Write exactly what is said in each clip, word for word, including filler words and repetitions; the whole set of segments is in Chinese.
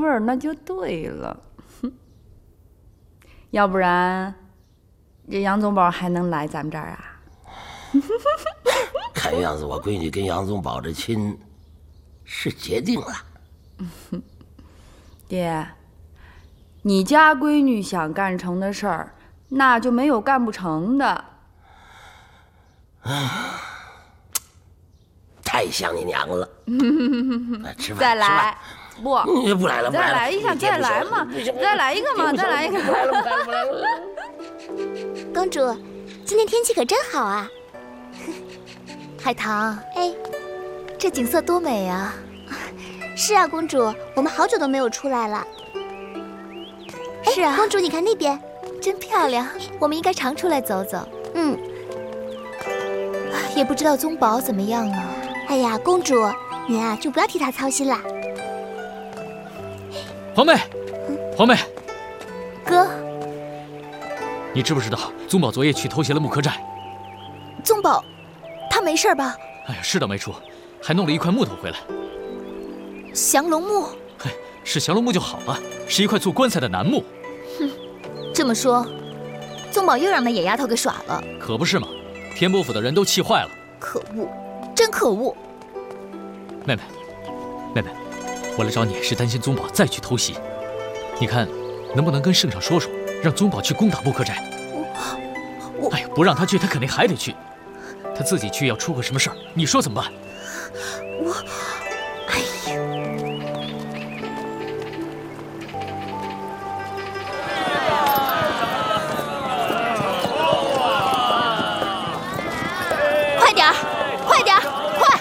味儿，那就对了。哼，要不然这杨宗保还能来咱们这儿啊？ 看样子我闺女跟杨宗保这亲是结定了。 爹，你家闺女想干成的事儿，那就没有干不成的。 太想你娘了。吃饭， 再来，不， 不来了， 再来一下，再来嘛，再来一个嘛，再来一个。 不来了，不来了，不来了。 公主，今天天气可真好啊！ 海棠， 哎， 这景色多美啊！ 是啊，公主，我们好久都没有出来了。 是啊， 公主，你看那边， 真漂亮。我们应该常出来走走。 嗯， 也不知道宗保怎么样了。 哎呀，公主，你啊就不要替他操心了。 皇妹，皇妹， 哥， 你知不知道宗保昨夜去偷袭了木柯寨？ 宗保，他没事吧？ 哎呀，是倒没出，还弄了一块木头回来。 降龙木？ 嘿，是降龙木就好了，是一块做棺材的楠木。 哼，这么说，宗保又让那野丫头给耍了。 可不是嘛，天波府的人都气坏了。 可恶，真可恶！ 妹妹，妹妹，我来找你是担心宗保再去偷袭，你看能不能跟圣上说说，让宗保去攻打木柯寨？ 我，我， 哎呀，不让他去，他肯定还得去。他自己去要出个什么事儿，你说怎么办？ 我，哎呀！快点儿，快点儿，快！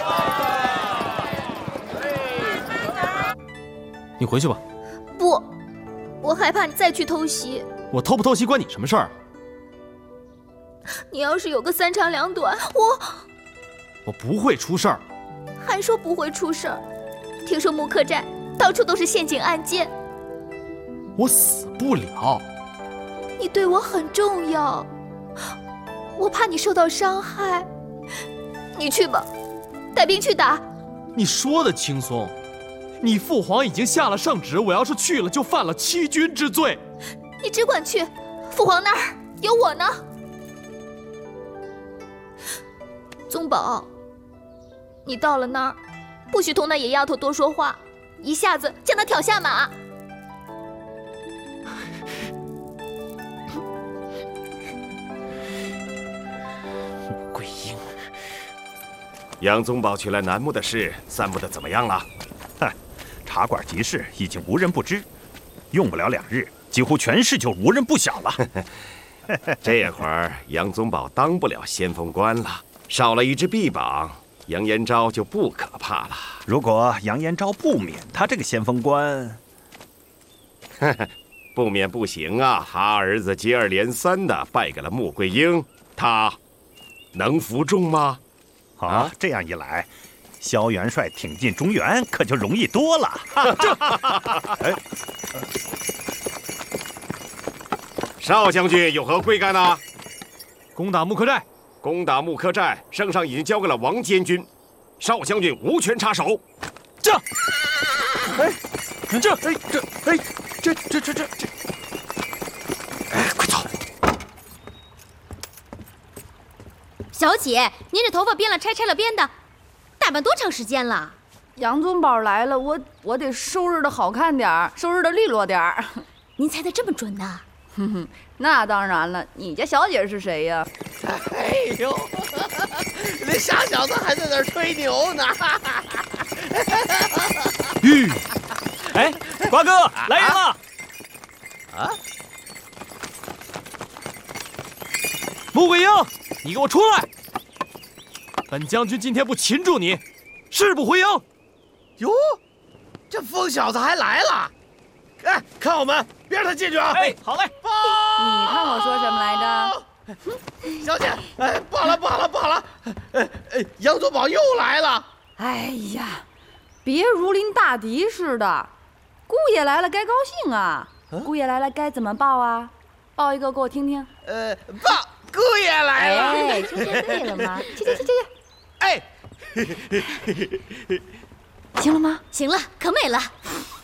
你回去吧。 不，我害怕你再去偷袭。 我偷不偷袭关你什么事儿？ 你要是有个三长两短，我我不会出事儿。 还说不会出事儿？听说木柯寨到处都是陷阱暗箭， 我死不了。 你对我很重要，我怕你受到伤害。你去吧，带兵去打。 你说的轻松，你父皇已经下了圣旨，我要是去了就犯了欺君之罪。 你只管去，父皇那儿有我呢。宗保，你到了那儿，不许同那野丫头多说话，一下子将她挑下马。 穆桂英， 杨宗保取来楠木的事散布的怎么样了？ 哼，茶馆集市已经无人不知，用不了两日，几乎全市就无人不晓了。 这会儿杨宗保当不了先锋官了，少了一只臂膀，杨延昭就不可怕了。 如果杨延昭不免他这个先锋官， 不免不行啊！他儿子接二连三的败给了穆桂英，他能服众吗？ 啊，这样一来，萧元帅挺进中原可就容易多了。 哎，少将军有何贵干呢？ 攻打木柯寨。 攻打木柯寨，圣上已经交给了王监军，少将军无权插手。 这，哎，这，哎，这，哎，这，这，这，这，这， 哎，快走！ 小姐，您这头发编了拆，拆了编的，打扮多长时间了？ 杨宗保来了，我我得收拾的好看点儿，收拾的利落点儿。 您猜的这么准呢？ 哼哼，那当然了，你家小姐是谁呀？ 哎呦，那傻小子还在那儿吹牛呢！ 吁，哎，瓜哥，来人了！ 啊！ 穆桂英，你给我出来！本将军今天不擒住你，誓不回营。 哟，这疯小子还来了！哎，看我们，别让他进去啊！ 哎，好嘞。 你看我说什么来着？ 小姐，哎，罢了罢了罢了，哎哎，杨宗保又来了。 哎呀，别如临大敌似的。姑爷来了该高兴啊！嗯、姑爷来了该怎么报啊？报一个给我听听。 呃，报姑爷来了。 哎，这就对了嘛。去去去去去。 哎， 行了吗？ 行了，可美了。